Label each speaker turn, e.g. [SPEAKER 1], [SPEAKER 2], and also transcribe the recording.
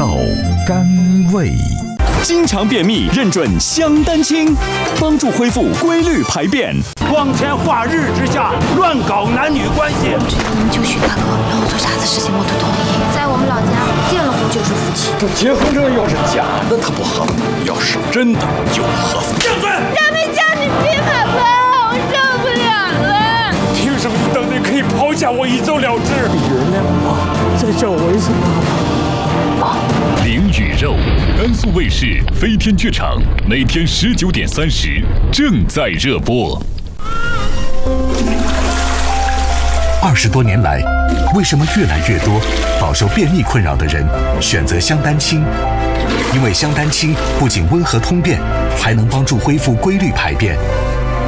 [SPEAKER 1] 道甘味。
[SPEAKER 2] 经常便秘认准香丹清，帮助恢复规律排便。
[SPEAKER 3] 光天化日之下乱搞男女关系，
[SPEAKER 4] 只要能救许大哥，让我做啥子事情我都同意。在我们老家，结了婚就是夫妻。
[SPEAKER 5] 这结婚证要是假的，他不合法；要是真的，就合法。
[SPEAKER 3] 闭嘴！
[SPEAKER 4] 咱们家你别喊了，我受不了了。
[SPEAKER 3] 凭什么你等人可以抛下我一走了之？
[SPEAKER 6] 原谅我，再叫我一声爸爸。
[SPEAKER 1] 灵与肉，甘肃卫视飞天剧场每天19:30正在热播。20多年来，为什么越来越多饱受便秘困扰的人选择香丹清？因为香丹清不仅温和通便，还能帮助恢复规律排便。